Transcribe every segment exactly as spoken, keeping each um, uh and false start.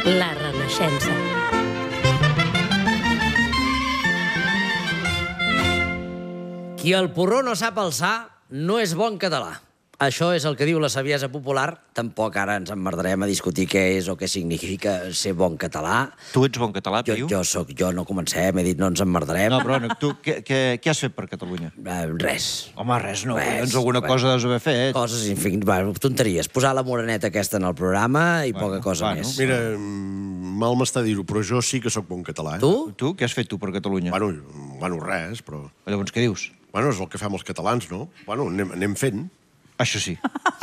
La Renaixença. Qui el porró no sap alçar no és bon català. Això és el que diu la saviesa popular. Tampoc ara ens emmerdarem a discutir què és o què significa ser bon català. Tu ets bon català, Jo, Piu? jo, soc, jo no comencem, he dit no ens emmerdarem. No, però no, tu què, què, què has fet per Catalunya? Eh, res. Home, res, no. Res, Doncs alguna res. cosa deus haver fet. Coses, en fi, va, tonteries. Posar la moreneta aquesta en el programa i Bueno, poca cosa bueno. més. Mira, mm, mal m'està dir-ho, però jo sí que sóc bon català. Eh? Tu? Tu, què has fet tu per Catalunya? Bueno, bueno, res, però... Llavors, què dius? Bueno, és el que fem els catalans, no? Bueno, anem, anem fent. Això sí.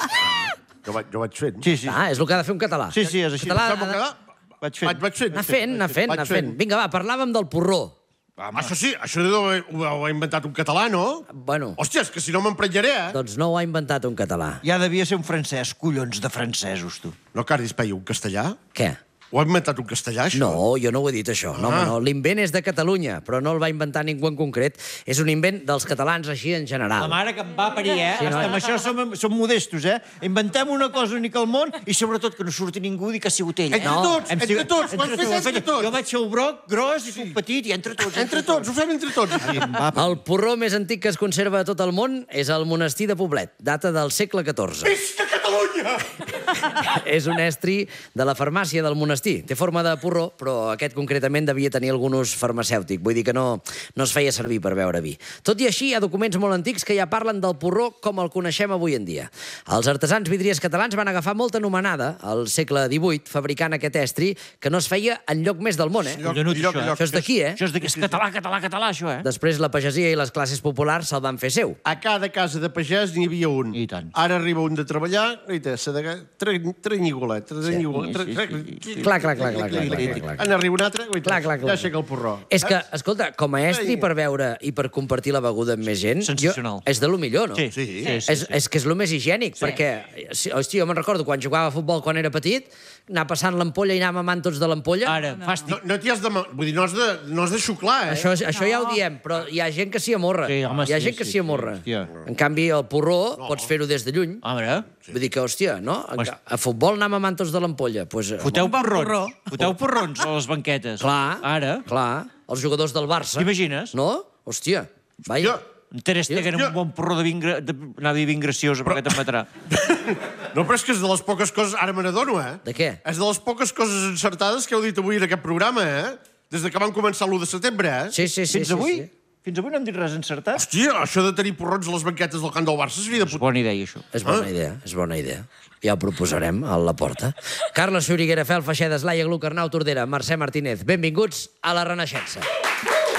Jo vaig, jo vaig fent. Sí, sí. Ah, és el que ha de fer un català. Sí, sí, és així. Català, Fem el català? Vaig fent. Vaig, vaig fent. anar fent, anar fent, Vaig anar fent. Vinga, va, parlàvem del porró. Això sí, això ho, ho, ho ha inventat un català, no? Bueno, Hòstia, és que si no m'emprenyaré, eh? doncs no ho ha inventat un català. Ja devia ser un francès, collons de francesos, tu. No, Cardis, peia, un castellà? Què? Ho ha inventat un castellà, això? No, jo no ho he dit, això. No, home, Ah. no. L'invent és de Catalunya, però no el va inventar ningú en concret. És un invent dels catalans així en general. La mare que em va parir, eh? Sí, Sí, noi. amb això som, som modestos, eh? Inventem una cosa única al món i sobretot que no surti ningú i dir que ha sigut ell. Entre No, tots, Hem entre sigut- tots, ho hem fet tots. entre tots. Jo vaig ser el broc, gros i tu petit, i entre tots. Entre tots, ho fem entre tots. El porró més antic que es conserva a tot el món és el monestir de Poblet, data del segle catorze. Visca Catalunya! És un estri de la farmàcia del monestir. Té forma de porró, però aquest concretament devia tenir algun ús farmacèutic. Vull dir que no, no es feia servir per beure vi. Tot i així, hi ha documents molt antics que ja parlen del porró com el coneixem avui en dia. Els artesans vidriers catalans van agafar molta anomenada al segle divuit fabricant aquest estri que no es feia enlloc més del món, eh? Lloc, Collonut, lloc, això, eh? lloc. Això és d'aquí, eh? Això és, de... és català, català, català, això, eh? Després la pagesia i les classes populars se'l van fer seu. A cada casa de pagès n'hi havia un. I tant. Ara arriba un de treballar, i té, s'ha de... Trenyigolet, trenyigolet... Sí, sí, sí, Clar, clar, clar, clar, clar, clar, clar. En arriba un altre, guaita, Clar, clar, clar. ja aixeca el porró. És que, escolta, com a estri per beure i per compartir la beguda amb més gent, Sensacional. Jo, és de lo millor, no? Sí, Sí. sí, sí, és, és que és el més higiènic, sí. perquè, si- hòstia, jo me'n recordo quan jugava a futbol quan era petit, anar passant l'ampolla i anar mamant tots de l'ampolla. Ara, fàstic. No, no t'hi has de... ma- Vull dir, no has de, no has de xuclar, eh? Això, això ja ho diem, però hi ha gent que s'hi amorra. Sí, home, hi ha sí, gent que sí, s'hi sí, amorra. hòstia. En canvi, el porró pots fer-ho des de lluny. Home, Vull dir que, hòstia, no? A, a futbol anar mamant tots de l'ampolla. Pues, foteu porrons. Foteu porrons a les banquetes. Clar, Ara. clar. Els jugadors del Barça. T'imagines? No? Hòstia. Vai. Jo, En Ter Stegen amb un bon porró de vin, gra- de, anava a dir vin graciosa, perquè te'n matarà. no, però és que és de les poques coses... Ara me n'adono, eh? De què? És de les poques coses encertades que heu dit avui en aquest programa, eh? Des de que vam començar l'u de setembre, eh? Sí, sí, sí. Fins sí, avui? Sí. Fins avui no hem dit res encertat? Hòstia, això de tenir porrons a les banquetes del camp del Barça seria de És puta... bona idea, això. És bona idea, és bona idea. Ja ho proposarem a la porta. Carles Xuriguera, Fel Feixedes, Laia Gluc, Arnau Tordera, Mercè Martínez. Benvinguts a la Renaixença.